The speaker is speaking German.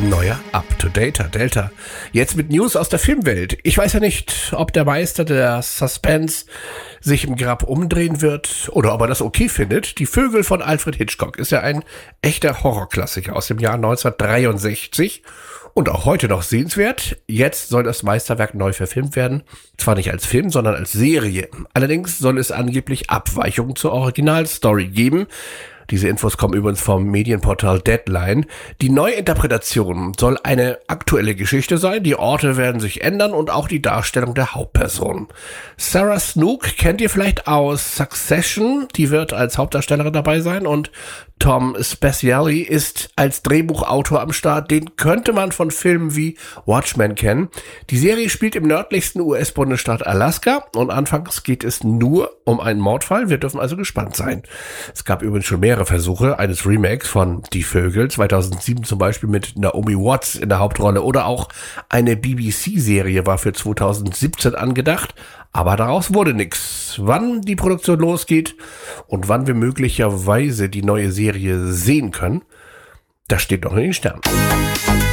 Neuer Up-to-Dater Delta. Jetzt mit News aus der Filmwelt. Ich weiß ja nicht, ob der Meister der Suspense sich im Grab umdrehen wird oder ob er das okay findet. Die Vögel von Alfred Hitchcock ist ja ein echter Horrorklassiker aus dem Jahr 1963 und auch heute noch sehenswert. Jetzt soll das Meisterwerk neu verfilmt werden. Zwar nicht als Film, sondern als Serie. Allerdings soll es angeblich Abweichungen zur Originalstory geben. Diese Infos kommen übrigens vom Medienportal Deadline. Die Neuinterpretation soll eine aktuelle Geschichte sein, die Orte werden sich ändern und auch die Darstellung der Hauptperson. Sarah Snook kennt ihr vielleicht aus Succession, die wird als Hauptdarstellerin dabei sein, und Tom Spezialy ist als Drehbuchautor am Start, den könnte man von Filmen wie Watchmen kennen. Die Serie spielt im nördlichsten US-Bundesstaat Alaska und anfangs geht es nur um einen Mordfall, wir dürfen also gespannt sein. Es gab übrigens schon mehrere Versuche eines Remakes von Die Vögel, 2007 zum Beispiel mit Naomi Watts in der Hauptrolle, oder auch eine BBC-Serie war für 2017 angedacht, aber daraus wurde nichts. Wann die Produktion losgeht und wann wir möglicherweise die neue Serie sehen können, das steht noch in den Sternen.